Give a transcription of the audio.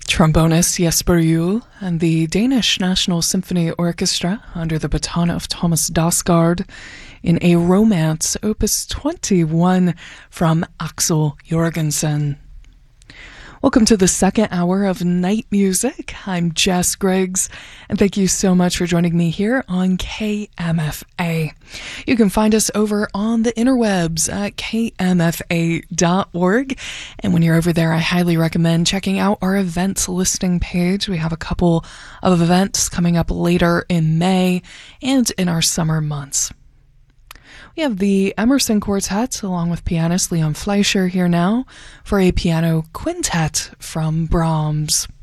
Trombonist Jesper Juhl and the Danish National Symphony Orchestra under the baton of Thomas Dausgaard in A Romance, Opus 21 from Axel Jorgensen. Welcome to the second hour of Night Music. I'm Jess Griggs, and thank you so much for joining me here on KMFA. You can find us over on the interwebs at kmfa.org, and when you're over there, I highly recommend checking out our events listing page. We have a couple of events coming up later in May and in our summer months. We have the Emerson Quartet along with pianist Leon Fleischer here now for a piano quintet from Brahms.